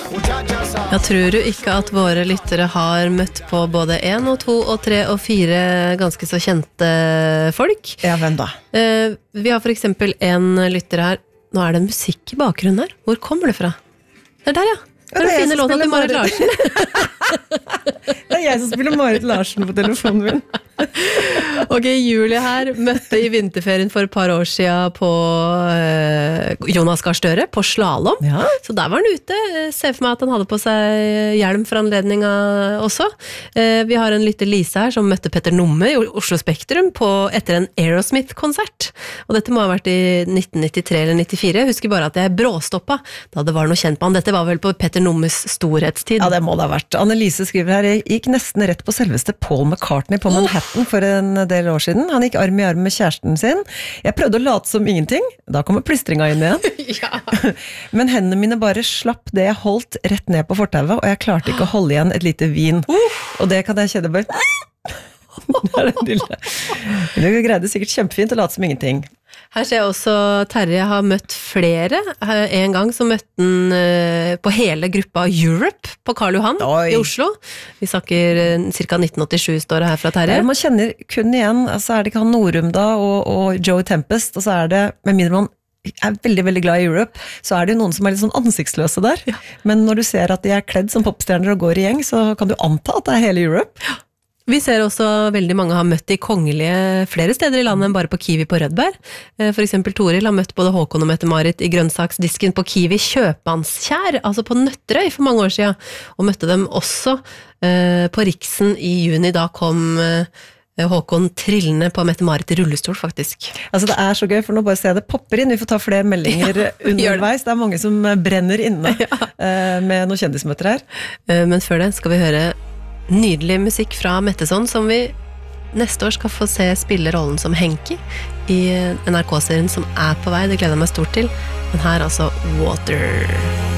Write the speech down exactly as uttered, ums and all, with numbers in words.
Jeg tror du ikke at våre lyttere har møtt på både en og to og tre og fire ganske så kjente folk. Ja, hvem da? Eh, vi har for eksempel en lytter her. Nå er det en musikk i bakgrunnen her. Hvor kommer det fra? Det er der, ja. Det er den fine låta til Marit Larsen. Det er jeg som spiller Marit Larsen på telefonen min. Ok, Julie her møtte i vinterferien for et par år siden på uh, Jonas Gahr Støre på slalom. Ja. Så der var han ute. Se for meg at han hadde på seg hjelm for anledninga også. Uh, vi har en lytter Lise her som møtte Petter Numme i Oslo Spektrum på, etter en Aerosmith-konsert. Og dette må ha vært i nitten nittitre eller nittifire. Jeg husker bare at jeg bråstoppa da det var noe kjent på han. Dette var vel på Petter Nummes storhetstid. Ja, det må det ha vært. Annelise skriver her, jeg gikk nesten rett på selveste Paul McCartney på Manhattan for en del år siden. Han gikk arm i arm med kjæresten sin. Jeg prøvde å late som ingenting. Da kommer plystringa inn igjen. Ja. Men hendene mine bare slapp det jeg holdt rett ned på fortauet, og jeg klarte ikke å holde igjen et lite vin. Uh. Og det kan jeg kjenne bare... Du greide sikkert kjempefint å late som ingenting. Her ser jeg også Terje har møtt flere. En gang så møtte han på hele gruppa Europe på Karl Johan Oi. I Oslo. Vi snakker cirka nitten åttisju står det her fra Terje. Ja, man kjenner kun igjen, så er det ikke han Norum da, og, og Joey Tempest, og så er det, med mindre man er veldig, veldig glad i Europe, så er det jo noen som er litt sånn ansiktsløse der. Ja. Men når du ser at de er kledd som popstjerner og går i gjeng, så kan du anta at det er hele Europe. Ja. Vi ser også veldig mange har møtt de kongelige flere steder i landet enn bare på Kiwi på Rødberg. For eksempel Toril har møtt både Håkon og Mette-Marit i grønnsaksdisken på Kiwi Kjøpmannskjær, altså på Nøtterøy for mange år siden, og møtte dem også på Riksen i juni. Da kom Håkon trillende på Mette-Marit i rullestol, faktisk. Altså det er så gøy, for nå bare ser jeg det popper inn. Vi får ta flere meldinger ja, underveis. Det. det er mange som brenner inne ja. med noen kjendismøter her. Men før det skal vi høre nydelig musikk fra Metteson, som vi neste år skal få se spille rollen som Henki i N R K-serien som er på vei. Det gleder jeg meg stort til. Men her altså Water.